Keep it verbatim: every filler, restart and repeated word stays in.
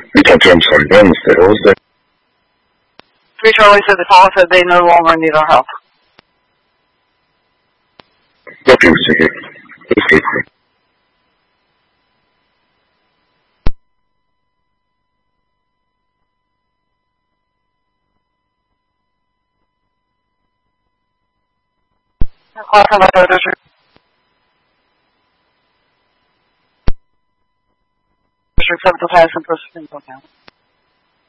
You talked to him on Wednesday. What was that? three Charlie said the call said they no longer need our help. Okay, Mister Escape. Call from my district. District seven to five and processing program.